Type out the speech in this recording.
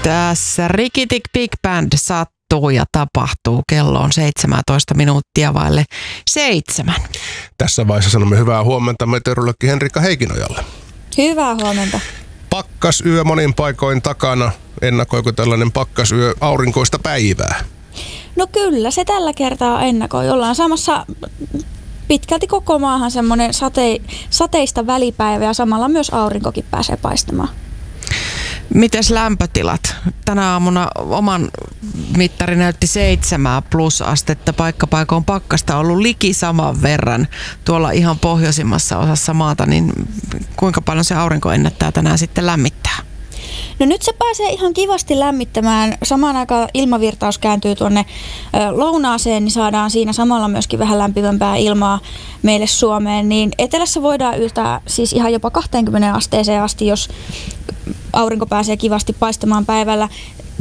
Tässä Rikitik Big Band sattuu ja tapahtuu. Kello on 17 minuuttia vaille 7. Tässä vaiheessa sanomme hyvää huomenta meteorologi Henrikka Heikinojalle. Hyvää huomenta. Pakkasyö monin paikoin takana. Ennakoiko tällainen pakkasyö aurinkoista päivää? No kyllä, se tällä kertaa ennakoi. Ollaan samassa pitkälti koko maahan semmoinen sateista välipäivä ja samalla myös aurinkokin pääsee paistamaan. Mites lämpötilat? Tänä aamuna oman mittari näytti 7 plusastetta. Paikkapaikoin pakkasta on ollut liki saman verran tuolla ihan pohjoisimmassa osassa maata. Niin kuinka paljon se aurinko ennättää tänään sitten lämmittää? No nyt se pääsee ihan kivasti lämmittämään. Samaan aikaan ilmavirtaus kääntyy tuonne lounaaseen, niin saadaan siinä samalla myöskin vähän lämpimämpää ilmaa meille Suomeen. Niin etelässä voidaan yltää siis ihan jopa 20 asteeseen asti, jos aurinko pääsee kivasti paistamaan päivällä.